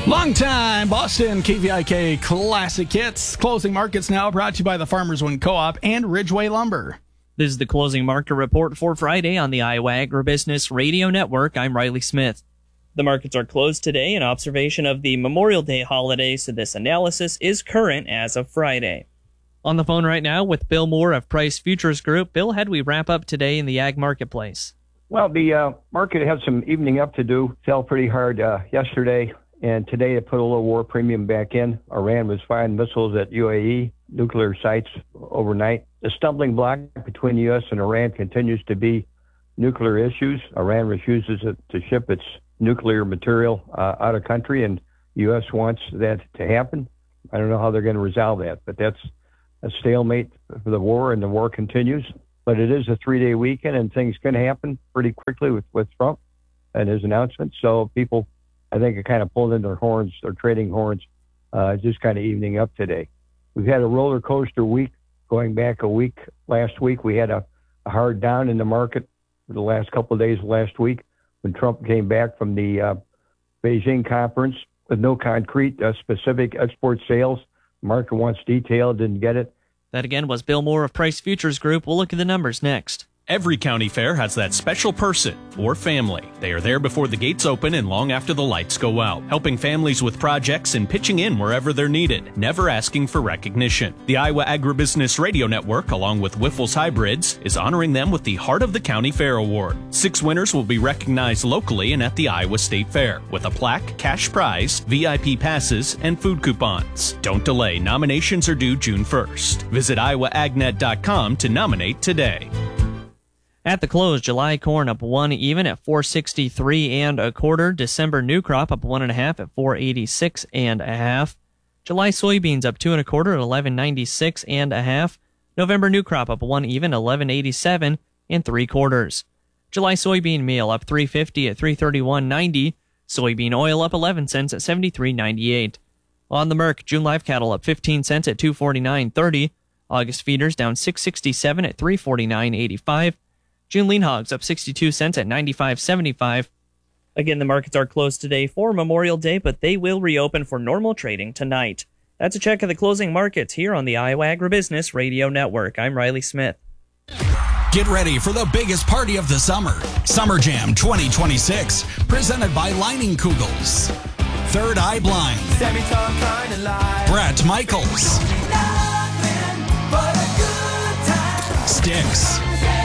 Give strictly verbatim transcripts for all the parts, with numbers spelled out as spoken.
Long time Boston K V I K Classic Hits. Closing markets now brought to you by the Farmers Win Co-op and Ridgeway Lumber. This is the closing market report for Friday on the Iowa Agribusiness Radio Network. I'm Riley Smith. The markets are closed today in observation of the Memorial Day holiday, so this analysis is current as of Friday. On the phone right now with Bill Moore of Price Futures Group. Bill, how do we wrap up today in the ag marketplace? Well, the uh, market had some evening up to do. Fell pretty hard uh, yesterday. And today it put a little war premium back in. Iran was firing missiles at U A E nuclear sites overnight. The stumbling block between the U S and Iran continues to be nuclear issues. Iran refuses to ship its nuclear material uh, out of country, and the U S wants that to happen. I don't know how they're going to resolve that, but that's a stalemate for the war, and the war continues. But it is a three-day weekend, and things can happen pretty quickly with, with Trump and his announcement. So people, I think, are kind of pulling in their horns, they're trading horns, uh, just kind of evening up today. We've had a roller coaster week. Going back a week, last week, we had a, a hard down in the market for the last couple of days last week when Trump came back from the uh, Beijing conference with no concrete uh, specific export sales. The market wants detail, didn't get it. That again was Bill Moore of Price Futures Group. We'll look at the numbers next. Every county fair has that special person or family. They are there before the gates open and long after the lights go out, helping families with projects and pitching in wherever they're needed, never asking for recognition. The Iowa Agribusiness Radio Network, along with Wyffels Hybrids, is honoring them with the Heart of the County Fair Award. Six winners will be recognized locally and at the Iowa State Fair, with a plaque, cash prize, V I P passes, and food coupons. Don't delay. Nominations are due June first. Visit iowa ag net dot com to nominate today. At the close, July corn up one even at four sixty-three and a quarter. December new crop up one and a half at four eighty-six and a half. July soybeans up two and a quarter at eleven ninety-six and a half. November new crop up one even, eleven eighty-seven and three quarters. July soybean meal up three fifty at three thirty-one ninety. Soybean oil up eleven cents at seventy-three ninety-eight. On the Merc, June live cattle up fifteen cents at two forty-nine thirty. August feeders down six sixty-seven at three forty-nine eighty-five. June lean hogs up sixty-two cents at ninety-five seventy-five. Again, the markets are closed today for Memorial Day, but they will reopen for normal trading tonight. That's a check of the closing markets here on the Iowa Agribusiness Radio Network. I'm Riley Smith. Get ready for the biggest party of the summer. Summer Jam twenty twenty-six, presented by Lining Kugels. Third Eye Blind. Brett Michaels. Styx.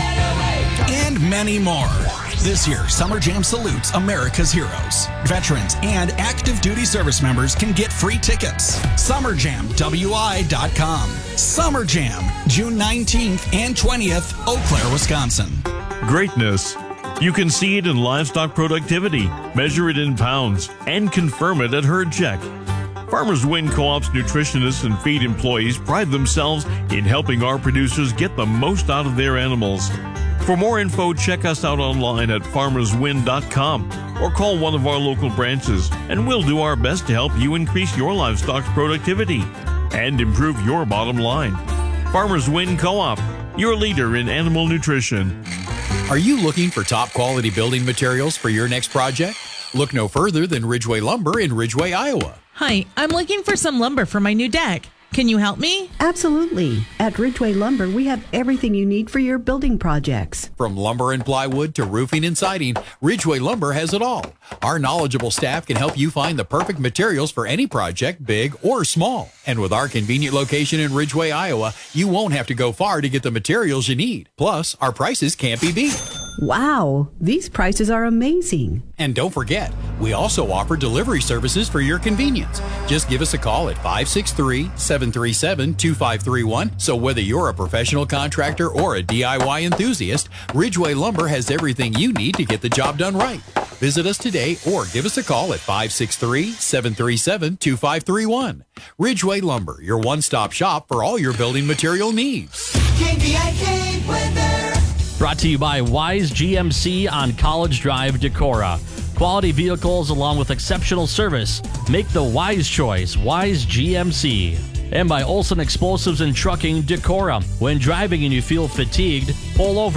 And many more. This year, Summer Jam salutes America's heroes. Veterans and active duty service members can get free tickets. summer jam w i dot com. Summer Jam, June nineteenth and twentieth, Eau Claire, Wisconsin. Greatness. You can see it in livestock productivity, measure it in pounds, and confirm it at Herd Check. Farmers Win Co-op's nutritionists and feed employees pride themselves in helping our producers get the most out of their animals. For more info, check us out online at farmers win dot com or call one of our local branches, and we'll do our best to help you increase your livestock's productivity and improve your bottom line. Farmers Win Co-op, your leader in animal nutrition. Are you looking for top quality building materials for your next project? Look no further than Ridgeway Lumber in Ridgeway, Iowa. Hi, I'm looking for some lumber for my new deck. Can you help me? Absolutely. At Ridgeway Lumber, we have everything you need for your building projects. From lumber and plywood to roofing and siding, Ridgeway Lumber has it all. Our knowledgeable staff can help you find the perfect materials for any project, big or small. And with our convenient location in Ridgeway, Iowa, you won't have to go far to get the materials you need. Plus, our prices can't be beat. Wow, these prices are amazing. And don't forget, we also offer delivery services for your convenience. Just give us a call at five six three, seven three seven, two five three one. So whether you're a professional contractor or a D I Y enthusiast, Ridgeway Lumber has everything you need to get the job done right. Visit us today or give us a call at five six three, seven three seven, two five three one. Ridgeway Lumber, your one-stop shop for all your building material needs. K V I K weather. Brought to you by Wise G M C on College Drive, Decorah. Quality vehicles along with exceptional service. Make the wise choice, Wise G M C. And by Olson Explosives and Trucking, Decorah. When driving and you feel fatigued, pull over.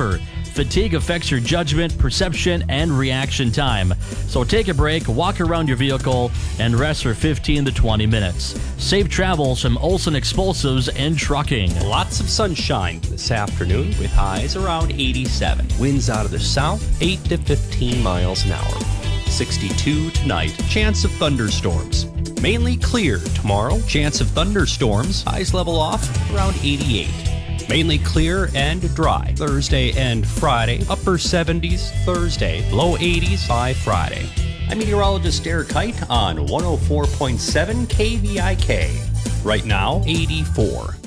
Fatigue affects your judgment, perception, and reaction time. So take a break, walk around your vehicle, and rest for fifteen to twenty minutes. Safe travels from Olson Explosives and Trucking. Lots of sunshine this afternoon with highs around eighty-seven. Winds out of the south, eight to fifteen miles an hour. sixty-two tonight. Chance of thunderstorms. Mainly clear tomorrow. Chance of thunderstorms. Highs level off around eighty-eight. Mainly clear and dry Thursday and Friday. Upper seventies Thursday. Low eighties by Friday. I'm meteorologist Derek Height on one oh four point seven K V I K. Right now, eighty-four.